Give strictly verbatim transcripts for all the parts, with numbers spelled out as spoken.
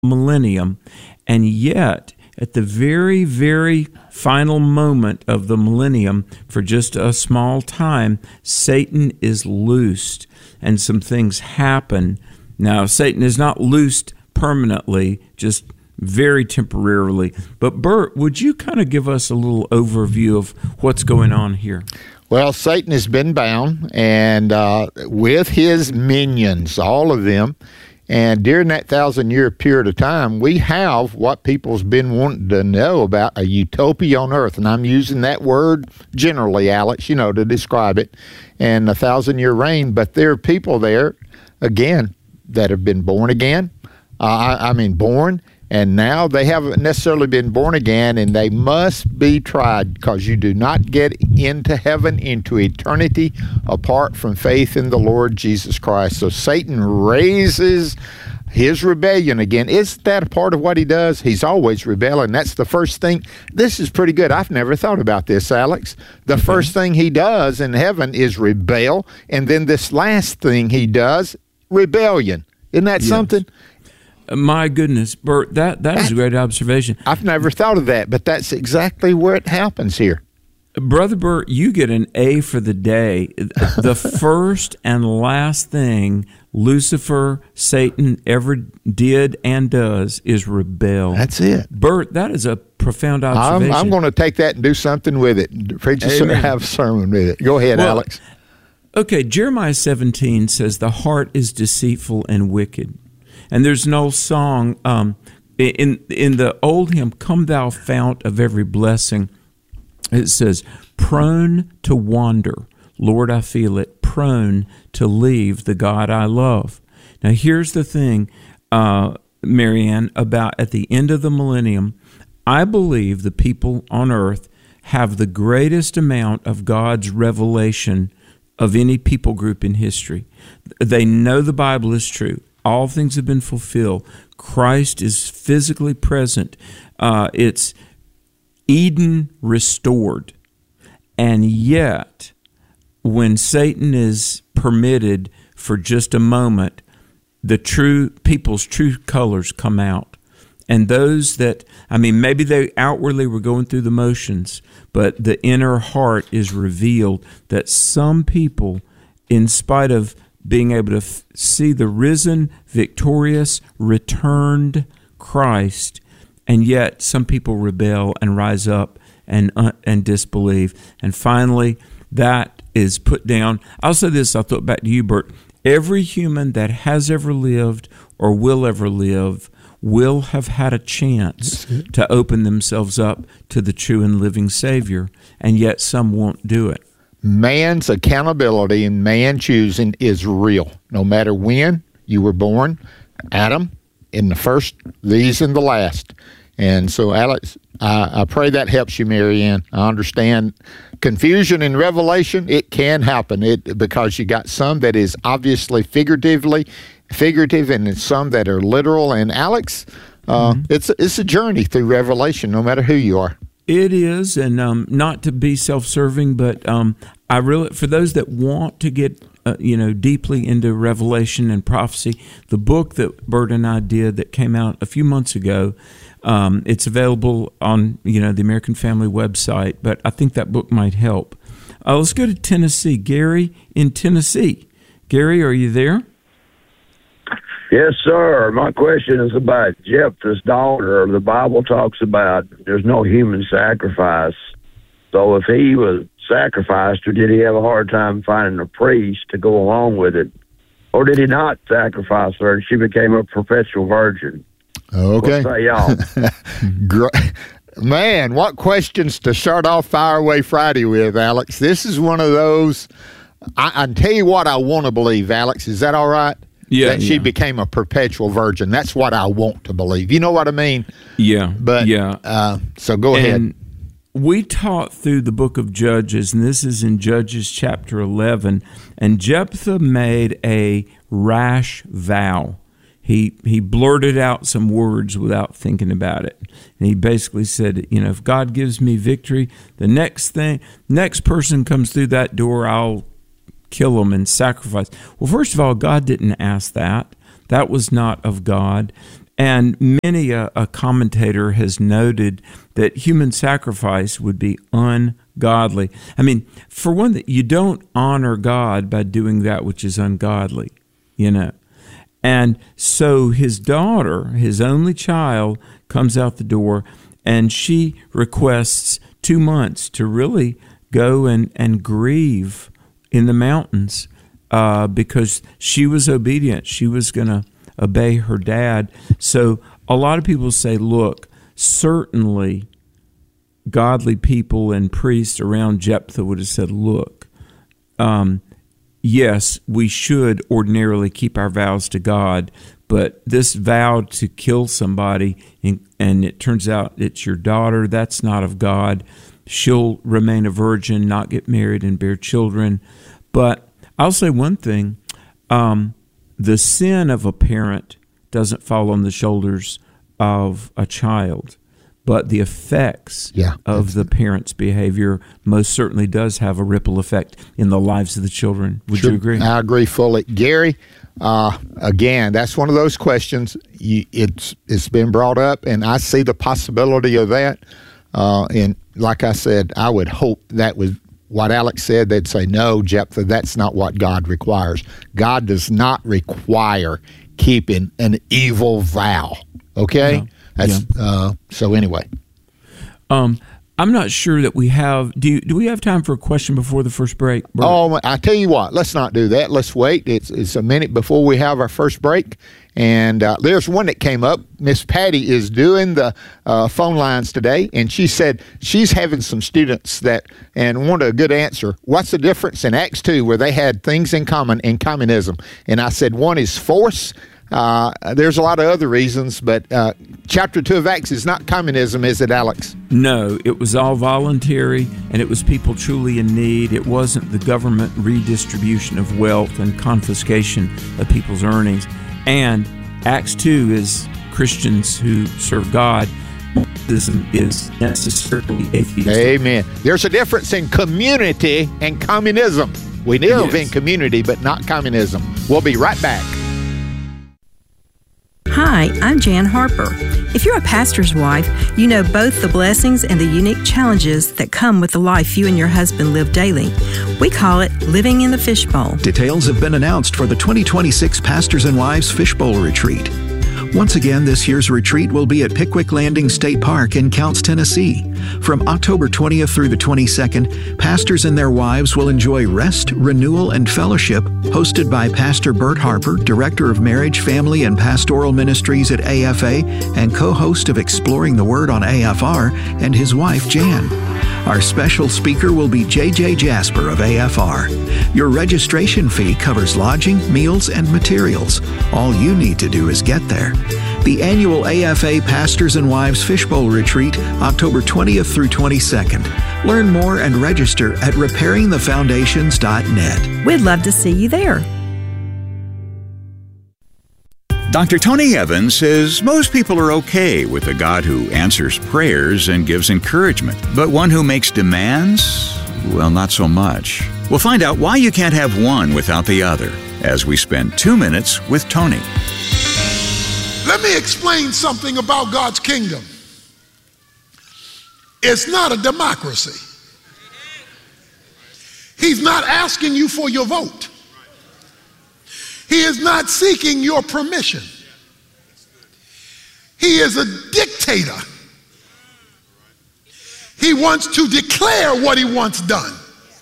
millennium, and yet at the very, very final moment of the millennium, for just a small time, Satan is loosed, and some things happen. Now, Satan is not loosed permanently, just very temporarily. But Bert, would you kind of give us a little overview of what's going on here? Well, Satan has been bound, and uh, with his minions, all of them. And during that thousand-year period of time, we have what people's been wanting to know about, a utopia on earth. And I'm using that word generally, Alex, you know, to describe it, and a thousand-year reign. But there are people there, again, that have been born again. Uh, I, I mean, born. And now they haven't necessarily been born again, and they must be tried, because you do not get into heaven, into eternity, apart from faith in the Lord Jesus Christ. So Satan raises his rebellion again. Isn't that a part of what he does? He's always rebelling. That's the first thing. This is pretty good. I've never thought about this, Alex. The okay. first thing he does in heaven is rebel, and then this last thing he does, rebellion. Isn't that yes. something? My goodness, Bert, that, that is a great observation. I've never thought of that, but that's exactly where it happens here. Brother Bert, you get an A for the day. The first and last thing Lucifer, Satan, ever did and does is rebel. That's it. Bert, that is a profound observation. I'm, I'm going to take that and do something with it. Preach a, have a sermon with it. Go ahead, well, Alex. Okay, Jeremiah seventeen says, the heart is deceitful and wicked. And there's an old song um, in in the old hymn, Come Thou Fount of Every Blessing. It says, prone to wander, Lord, I feel it, prone to leave the God I love. Now, here's the thing, uh, Marianne, about at the end of the millennium, I believe the people on earth have the greatest amount of God's revelation of any people group in history. They know the Bible is true. All things have been fulfilled. Christ is physically present. Uh, it's Eden restored. And yet, when Satan is permitted for just a moment, the true people's true colors come out. And those that, I mean, maybe they outwardly were going through the motions, but the inner heart is revealed that some people, in spite of being able to f- see the risen, victorious, returned Christ, and yet some people rebel and rise up and uh, and disbelieve. And finally, that is put down. I'll say this, I'll throw it back to you, Bert. Every human that has ever lived or will ever live will have had a chance to open themselves up to the true and living Savior, and yet some won't do it. Man's accountability and man choosing is real. No matter when you were born, Adam in the first, these in the last. And so, Alex, I, I pray that helps you, Marianne. I understand confusion in Revelation. It can happen it because you got some that is obviously figuratively figurative, and it's some that are literal. And Alex, uh, mm-hmm. it's it's a journey through Revelation, no matter who you are. It is, and um, not to be self-serving, but um, I really, for those that want to get, uh, you know, deeply into Revelation and prophecy, the book that Bert and I did that came out a few months ago, um, it's available on, you know, the American Family website. But I think that book might help. Uh, let's go to Tennessee. Gary in Tennessee. Gary, are you there? Yes, sir. My question is about Jephthah's daughter. The Bible talks about there's no human sacrifice. So if he was sacrificed, or did he have a hard time finding a priest to go along with it? Or did he not sacrifice her and she became a perpetual virgin? Okay. What say y'all? Man, what questions to start off Fire Away Friday with, Alex. This is one of those, I, I tell you what I want to believe, Alex. Is that all right? Yeah, that she yeah. became a perpetual virgin. That's what I want to believe. You know what I mean? Yeah. But yeah. Uh, so go and ahead. We taught through the book of Judges, and this is in Judges chapter eleven, and Jephthah made a rash vow. He he blurted out some words without thinking about it. And he basically said, you know, if God gives me victory, the next thing, next person comes through that door, I'll kill them and sacrifice. Well, first of all, God didn't ask that. That was not of God. And many a, a commentator has noted that human sacrifice would be ungodly. I mean, for one, that you don't honor God by doing that which is ungodly, you know. And so his daughter, his only child, comes out the door, and she requests two months to really go and, and grieve in the mountains uh, because she was obedient. She was going to obey her dad. So a lot of people say, look, certainly godly people and priests around Jephthah would have said, look, um, yes, we should ordinarily keep our vows to God, but this vow to kill somebody, and, and it turns out it's your daughter, that's not of God. She'll remain a virgin, not get married, and bear children. But I'll say one thing, um, the sin of a parent doesn't fall on the shoulders of a child, but the effects yeah, of the parent's behavior most certainly does have a ripple effect in the lives of the children. Would sure, you agree? I agree fully. Gary, uh, again, that's one of those questions. You, it's It's been brought up, and I see the possibility of that. Uh, and like I said, I would hope that was what Alex said. They'd say, no, Jephthah, that's not what God requires. God does not require keeping an evil vow. Okay? Yeah. That's Yeah. uh, so anyway. Um, I'm not sure that we have. Do you, do we have time for a question before the first break? Bert? Oh, I tell you what. Let's not do that. Let's wait. It's it's a minute before we have our first break, and uh, there's one that came up. Miss Patty is doing the uh, phone lines today, and she said she's having some students that and wanted a good answer. What's the difference in Acts two, where they had things in common in communism? And I said one is force. Uh, there's a lot of other reasons, but uh, chapter two of Acts is not communism, is it, Alex? No, it was all voluntary, and it was people truly in need. It wasn't the government redistribution of wealth and confiscation of people's earnings. And Acts two is Christians who serve God. Communism is necessarily atheistic. Amen. There's a difference in community and communism. We live Yes. in community, but not communism. We'll be right back. Hi, I'm Jan Harper. If you're a pastor's wife, you know both the blessings and the unique challenges that come with the life you and your husband live daily. We call it living in the fishbowl. Details have been announced for the twenty twenty-six Pastors and Wives Fishbowl Retreat. Once again, this year's retreat will be at Pickwick Landing State Park in Counce, Tennessee. From October twentieth through the twenty-second, pastors and their wives will enjoy rest, renewal, and fellowship, hosted by Pastor Bert Harper, Director of Marriage, Family, and Pastoral Ministries at A F A and co-host of Exploring the Word on A F R, and his wife, Jan. Our special speaker will be J J Jasper of A F R. Your registration fee covers lodging, meals, and materials. All you need to do is get there. The annual A F A Pastors and Wives Fishbowl Retreat, October twentieth through twenty-second. Learn more and register at repairing the foundations dot net. We'd love to see you there. Doctor Tony Evans says most people are okay with a God who answers prayers and gives encouragement, but one who makes demands, well, not so much. We'll find out why you can't have one without the other as we spend two minutes with Tony. Let me explain something about God's kingdom. It's not a democracy. He's not asking you for your vote. He is not seeking your permission. He is a dictator. He wants to declare what he wants done.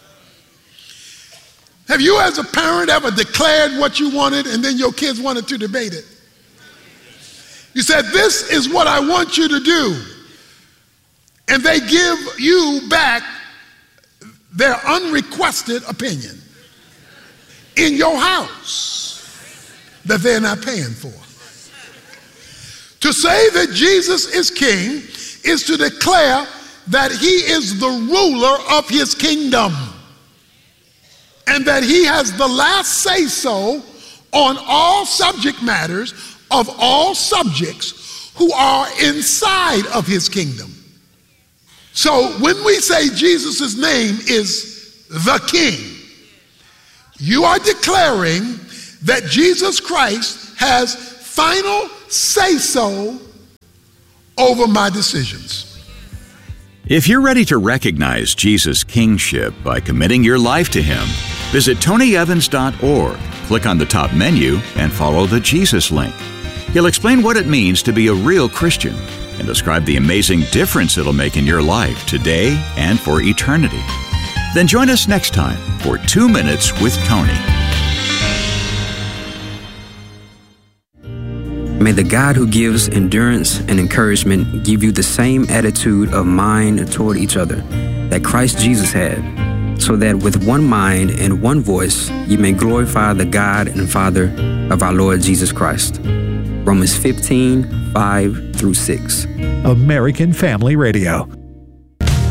Have you as a parent ever declared what you wanted and then your kids wanted to debate it? You said, this is what I want you to do. And they give you back their unrequested opinion in your house that they're not paying for. To say that Jesus is king is to declare that he is the ruler of his kingdom and that he has the last say-so on all subject matters of all subjects who are inside of his kingdom. So when we say Jesus' name is the King, you are declaring that Jesus Christ has final say so over my decisions. If you're ready to recognize Jesus' kingship by committing your life to Him, visit tony evans dot org, click on the top menu, and follow the Jesus link. He'll explain what it means to be a real Christian and describe the amazing difference it'll make in your life today and for eternity. Then join us next time for Two Minutes with Tony. May the God who gives endurance and encouragement give you the same attitude of mind toward each other that Christ Jesus had, so that with one mind and one voice you may glorify the God and Father of our Lord Jesus Christ. Romans fifteen, five through six. American Family Radio.